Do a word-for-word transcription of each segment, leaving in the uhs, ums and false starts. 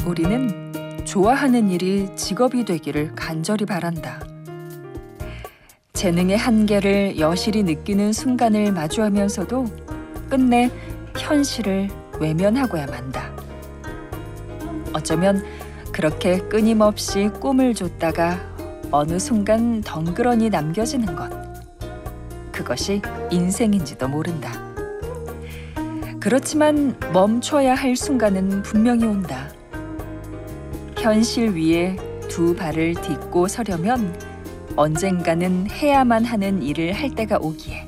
우리는 좋아하는 일이 직업이 되기를 간절히 바란다. 재능의 한계를 여실히 느끼는 순간을 마주하면서도 끝내 현실을 외면하고야 만다. 어쩌면 그렇게 끊임없이 꿈을 쫓다가 어느 순간 덩그러니 남겨지는 것, 그것이 인생인지도 모른다. 그렇지만 멈춰야 할 순간은 분명히 온다. 현실 위에 두 발을 딛고 서려면 언젠가는 해야만 하는 일을 할 때가 오기에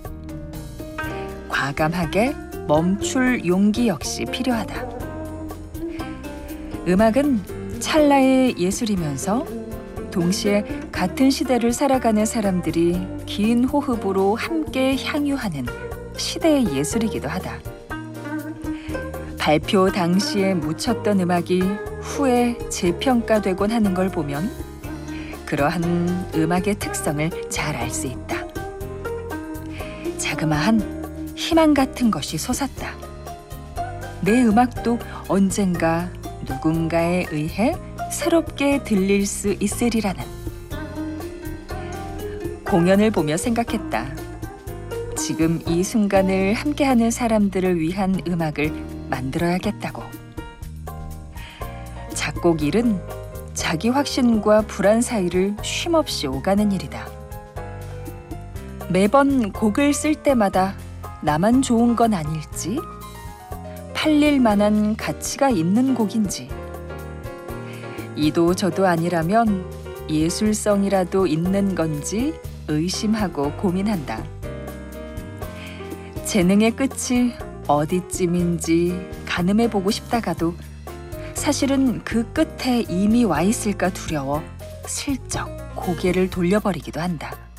과감하게 멈출 용기 역시 필요하다. 음악은 찰나의 예술이면서 동시에 같은 시대를 살아가는 사람들이 긴 호흡으로 함께 향유하는 시대의 예술이기도 하다. 발표 당시에 묻혔던 음악이 후에 재평가되곤 하는 걸 보면 그러한 음악의 특성을 잘 알 수 있다. 자그마한 희망 같은 것이 솟았다. 내 음악도 언젠가 누군가에 의해 새롭게 들릴 수 있으리라는. 공연을 보며 생각했다. 지금 이 순간을 함께하는 사람들을 위한 음악을 만들어야겠다고. 작곡 일은 자기 확신과 불안 사이를 쉼없이 오가는 일이다. 매번 곡을 쓸 때마다 나만 좋은 건 아닐지, 팔릴 만한 가치가 있는 곡인지, 이도 저도 아니라면 예술성이라도 있는 건지 의심하고 고민한다. 재능의 끝이 어디쯤인지 가늠해보고 싶다가도 사실은 그 끝에 이미 와 있을까 두려워 슬쩍 고개를 돌려버리기도 한다.